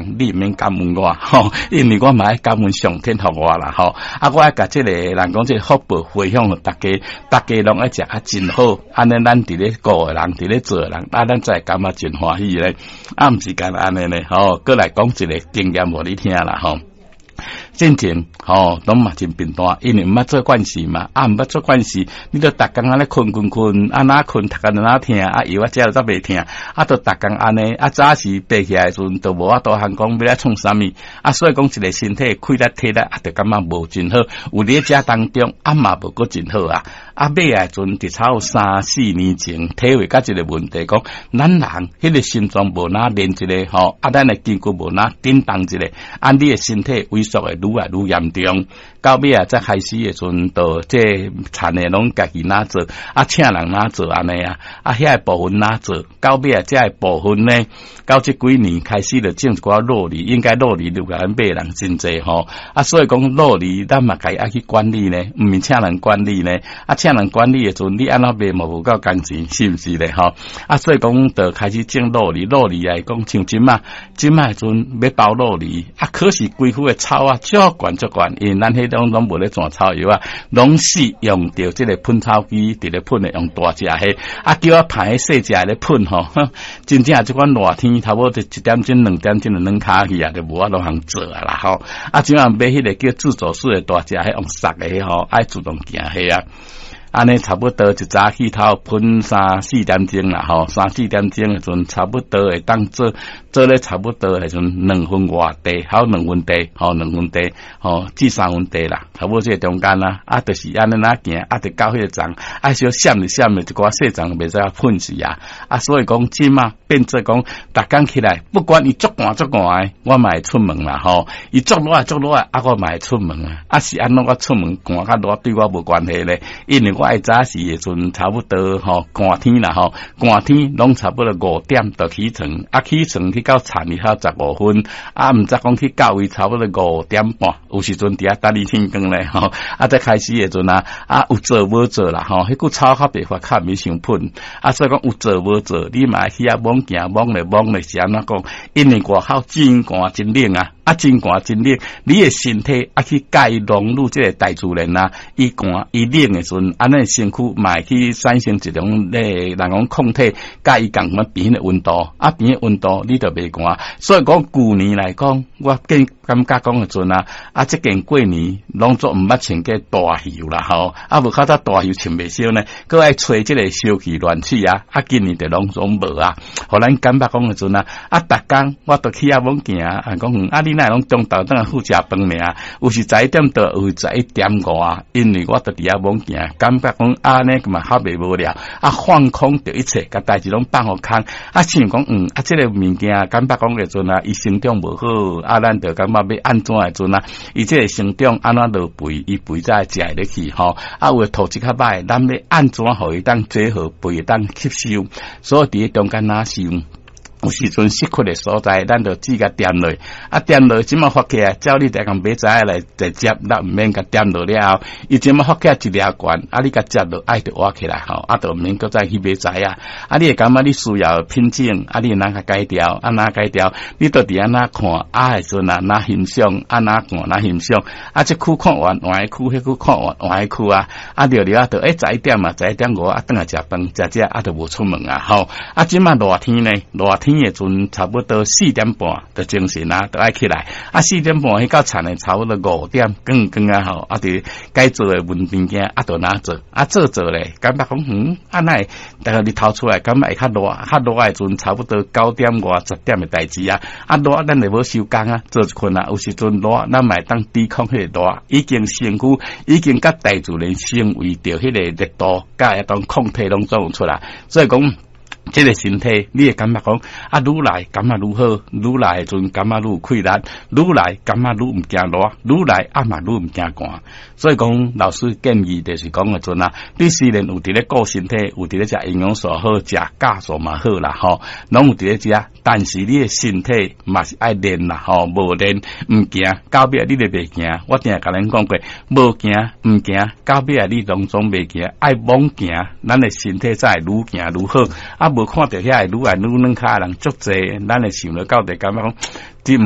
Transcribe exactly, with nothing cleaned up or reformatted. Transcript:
人，你免感恩我吼，因为我嘛爱感恩上天互我啦吼。啊，我爱甲即个人讲，即个福报回向互大家，大家拢爱食啊真好。安尼咱伫咧顾诶人，伫咧做诶人，啊，咱才会感觉真欢喜咧。啊，毋是干安尼咧吼，过来讲一个经验互你听啦吼。真正吼，拢嘛真平淡，因为毋捌做惯事嘛，啊毋捌做惯事，你都逐工安尼困困困，啊哪困，逐工哪听，啊药啊食了则袂听，啊都逐工安尼，啊早时爬起来时阵，都无法度通讲要来创啥物，啊所以讲一个身体气力体力，啊就感觉无真好，有咧遮当中啊嘛无够真好啊，啊尾来时阵伫差有三四年前体会到一个问题，讲咱人迄个心脏无哪练一个吼，啊咱诶筋骨无哪震动一个，啊你诶身体萎缩诶愈来愈严重，到尾啊再开始诶时阵，都即田诶拢家己哪做，啊请人哪做安尼啊，啊遐个部分哪做，到尾啊遮个部分呢，到即几年开始就种一寡落嚟，应该落嚟就甲咱买人真济吼，啊所以讲落嚟咱嘛家己爱去管理呢，毋免请人管理呢，啊请人管理诶时阵，你安怎卖嘛无够工钱，是毋是咧吼？啊所以讲就开始种落嚟，落嚟来讲像即嘛，即嘛诶时阵要包落嚟，啊可是规副诶草啊，足悬足悬，因为咱迄种拢无咧转草药啊，拢是用着即个喷草机伫咧喷诶，用大只迄，啊叫我排细只咧喷吼，真正即款热天差不多就一点钟、两点钟就软骹去啊，就无法度通做啊啦吼。啊，即晚买迄个叫自助式诶大只迄，用杀诶吼，爱自动行迄啊。安尼差不多一早起头喷三四点钟啦吼，三四点钟诶阵差不多会当做做咧差不多诶阵两分外地，还有两分地，吼两分地，吼至三分地啦，差不多即个中间啦，啊，就是安尼哪行，啊，就到迄个站，啊，小闪着闪着一寡细站袂使喷死啊，啊，所以讲即嘛变做讲，逐工起来，不管伊足寒足寒诶，我嘛会出门啦吼，伊足热足热啊，我嘛会出门啊，啊是安怎我出门寒较热对我无关系咧，因为我爱早时诶阵差不多吼寒天啦吼，寒天拢差不多五点就起床，啊起床去到田里头十五分，啊毋则讲去到位差不多五点半，有时阵伫遐等你天光咧吼，啊再开始诶阵啊，啊有做无做啦吼，迄股草较白发较毋想喷，啊所以讲有做无做，你嘛去遐猛行猛咧猛咧是安怎讲？因为外口真寒真冷啊。啊，真寒真冷，你诶身体啊去介融入即个大自然啊，伊寒伊冷诶时阵，安尼身躯嘛会去产生一种咧，人讲抗体介伊共款边诶温度，啊边诶温度你就袂寒。所以讲旧年来讲，我更感觉讲诶阵啊，啊即件过年拢做毋捌穿个大袖啦吼，啊无较早大袖穿袂少呢，佮爱吹即个烧气乱气啊，啊今年就拢总无啊，互咱感觉讲诶阵啊，啊逐工我都去遐猛行啊，讲啊你那拢中昼等下好食饭尔，有时十一點到，有時十一點五啊，因為我都伫遐猛行，感覺講啊呢咁嘛較袂無聊，啊放空着一切，甲代志攏放互空，啊像講嗯啊即、這個物件，感覺講嘅陣啊，伊成長無好，啊咱着感覺要安怎嘅陣啊，伊即個成長安怎落肥，伊肥才會食會入去吼，啊有土質較歹，咱要安怎互伊當做好肥當吸收，所以伫中間哪收。有時陣失缺的所在，咱就自甲點落，啊點落即麼發起來，照你逐工買仔來直接，咱毋免甲點落了後，伊即麼發起來一粒罐，啊你甲接落愛就挖起來吼，啊就毋免擱再去買仔啊，啊你會感覺你需要品種，啊你哪甲改掉，啊哪改掉，你到底安哪看，啊誒陣啊哪欣賞，啊哪看哪欣賞，啊即區看完換迄區，迄區看完換迄區啊，啊了了啊就誒十一點啊，十一點五啊，等下食飯，食食啊就無出門啊，吼，啊即麼熱天呢，熱天。天嘅陣差不多四點半就精神啊，就愛起來。啊，四點半去到田嘅差不多五點，更更啊吼，啊啲該做嘅文件件啊，就哪做，啊做做咧，感覺講嗯，啊乃，大家日頭出來，感覺會較熱，較熱嘅陣差不多九點外十點嘅代志啊，啊熱咱就無收工啊，做一困啊，有時陣熱，咱咪當抵抗迄個熱，已經身軀已經甲大自然成為着迄個熱度，甲一種抗體攏做出來，所以講。即個身體，你會感覺講啊，愈來感覺愈好，愈來陣感覺愈有氣力，愈來感覺愈毋驚熱，愈來啊嘛愈毋驚寒。所以講老師建議就是講嘅陣啊，你雖然有佇咧顧身體，有佇咧食營養素好，食酵素嘛好啦吼，攏有佇咧食，但是你嘅身體嘛是愛練啦吼，無練毋驚，到尾你就袂驚。我定甲恁講過，無驚毋驚，到尾你攏總袂驚，愛猛行，咱嘅身體才會愈行愈好。啊，無看到遐個愈來愈軟骹人足濟，咱會想了到底感覺講。